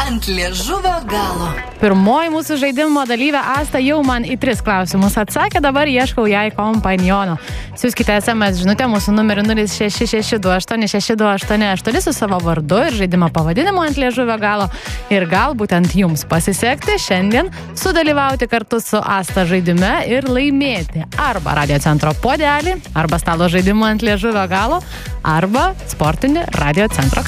ant liežuvio galo. Pirmoji mūsų žaidimo dalyvė Asta jau man į 3 klausimus atsakė, dabar ieškau jai kompaniono. Siųskite SMS žinutę mūsų numeriu 0662862888 su savo vardu ir žaidimo pavadinimu ant liežuvio galo. Ir gal būtent jums pasisekti šiandien sudalyvauti kartu su Asta žaidime ir laimėti arba Radio Centro puodelį, arba stalo žaidimą ant liežuvio galo, arba sportinį Radio Centro